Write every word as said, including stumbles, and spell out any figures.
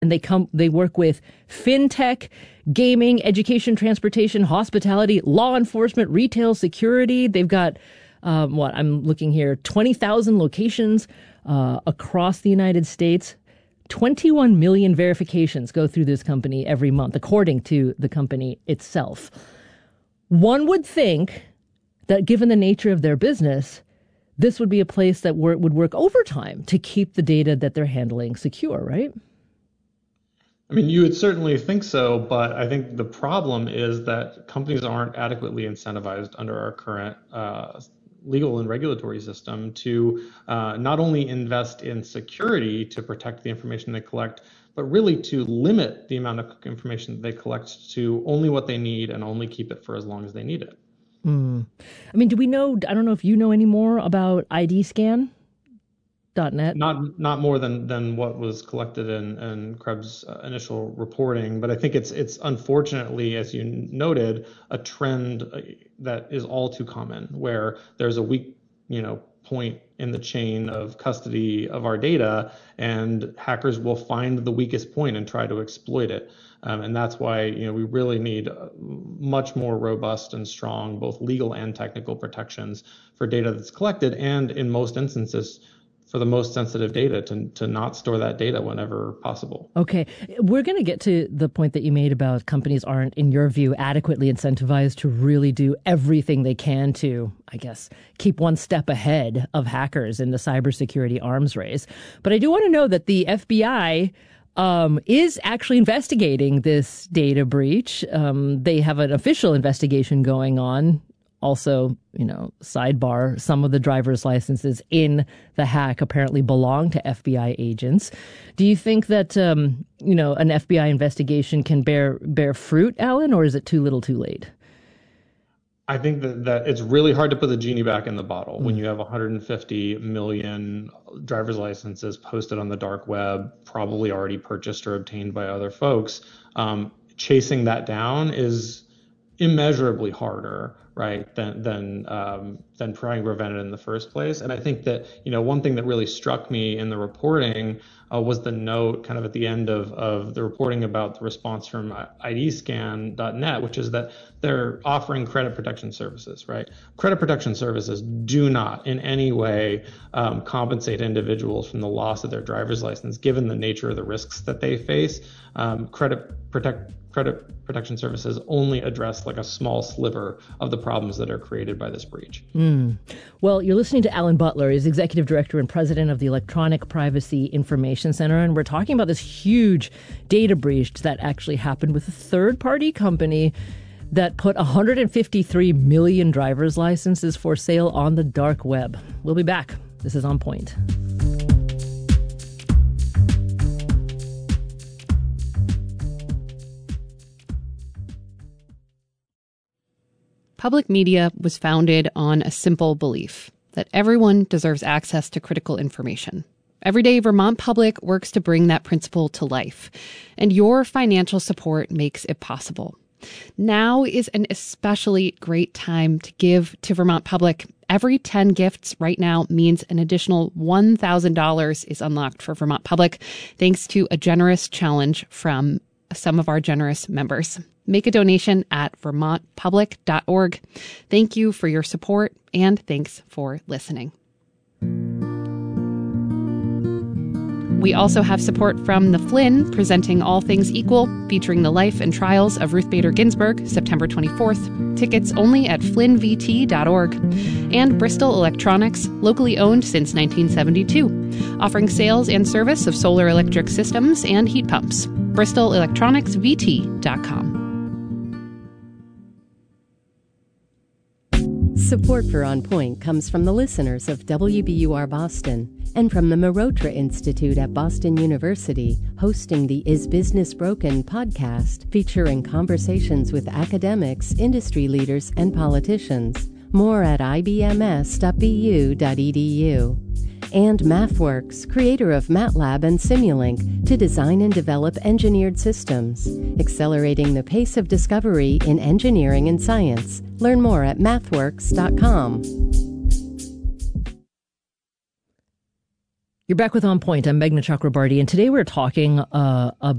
And they come, they work with fintech, gaming, education, transportation, hospitality, law enforcement, retail, security. They've got, um, what, I'm looking here, twenty thousand locations uh, across the United States. twenty-one million verifications go through this company every month, according to the company itself. One would think that given the nature of their business, this would be a place that wor- would work overtime to keep the data that they're handling secure, right? I mean, you would certainly think so, but I think the problem is that companies aren't adequately incentivized under our current uh, legal and regulatory system to uh, not only invest in security to protect the information they collect, but really to limit the amount of information that they collect to only what they need and only keep it for as long as they need it. Mm. I mean, do we know, I don't know if you know any more about I D scan dot net? Not not more than than what was collected in, in Krebs' uh, initial reporting, but I think it's it's unfortunately, as you noted, a trend uh, that is all too common, where there's a weak, you know, point in the chain of custody of our data, and hackers will find the weakest point and try to exploit it. Um, and that's why, you know, we really need much more robust and strong, both legal and technical protections for data that's collected, and in most instances, for the most sensitive data, to, to not store that data whenever possible. Okay. We're going to get to the point that you made about companies aren't, in your view, adequately incentivized to really do everything they can to, I guess, keep one step ahead of hackers in the cybersecurity arms race. But I do want to know that the F B I um, is actually investigating this data breach. Um, they have an official investigation going on. Also, you know, sidebar, some of the driver's licenses in the hack apparently belong to F B I agents. Do you think that, um, you know, an F B I investigation can bear bear fruit, Alan, or is it too little too late? I think that, that it's really hard to put the genie back in the bottle mm. when you have one hundred fifty million driver's licenses posted on the dark web, probably already purchased or obtained by other folks. Um, chasing that down is immeasurably harder, right, than than um, than trying to prevent it in the first place. And I think that, you know, one thing that really struck me in the reporting uh, was the note kind of at the end of, of the reporting about the response from I D scan dot net, which is that they're offering credit protection services, right? Credit protection services do not in any way um, compensate individuals from the loss of their driver's license, given the nature of the risks that they face. Um, credit protect Credit protection services only address like a small sliver of the problems that are created by this breach. Mm. Well, you're listening to Alan Butler. He's executive director and president of the Electronic Privacy Information Center. And we're talking about this huge data breach that actually happened with a third-party company that put one hundred fifty-three million driver's licenses for sale on the dark web. We'll be back. This is On Point. Public media was founded on a simple belief that everyone deserves access to critical information. Every day, Vermont Public works to bring that principle to life, and your financial support makes it possible. Now is an especially great time to give to Vermont Public. Every ten gifts right now means an additional one thousand dollars is unlocked for Vermont Public, thanks to a generous challenge from some of our generous members. Make a donation at vermont public dot org. Thank you for your support, and thanks for listening. We also have support from the Flynn, presenting All Things Equal, featuring the life and trials of Ruth Bader Ginsburg, September twenty-fourth. Tickets only at flynn v t dot org. And Bristol Electronics, locally owned since nineteen seventy-two, offering sales and service of solar electric systems and heat pumps. bristol electronics v t dot com. Support for On Point comes from the listeners of W B U R Boston and from the Marotra Institute at Boston University, hosting the Is Business Broken podcast, featuring conversations with academics, industry leaders, and politicians. More at i b m s dot b u dot e d u. And MathWorks, creator of MATLAB and Simulink, to design and develop engineered systems, accelerating the pace of discovery in engineering and science. Learn more at mathworks dot com. You're back with On Point. I'm Meghna Chakrabarty, and today we're talking uh, about